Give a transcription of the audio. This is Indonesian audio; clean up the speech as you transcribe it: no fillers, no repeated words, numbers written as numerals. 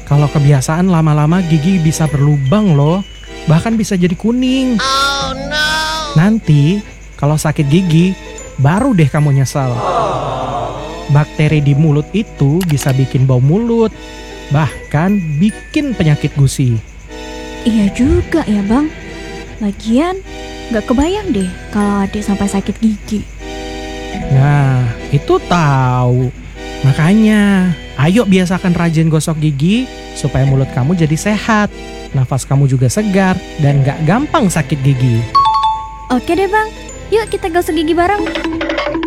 Kalau kebiasaan lama-lama gigi bisa berlubang loh. Bahkan bisa jadi kuning. Oh no. Nanti kalau sakit gigi, baru deh kamu nyesal. Bakteri di mulut itu bisa bikin bau mulut, bahkan bikin penyakit gusi. Iya juga ya bang. Lagian gak kebayang deh kalau adik sampai sakit gigi. Nah, itu tahu. Makanya, ayo biasakan rajin gosok gigi supaya mulut kamu jadi sehat, nafas kamu juga segar, dan gak gampang sakit gigi. Oke deh bang, yuk kita gosok gigi bareng.